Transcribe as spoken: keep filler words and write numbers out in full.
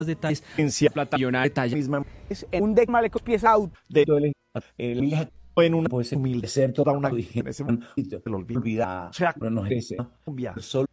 detalles en plata detalle misma es en un deck maleco pieza out de todo el el en una pues humilde ser toda una en ese momento te lo olvida, o sea, no es ese un viaje solo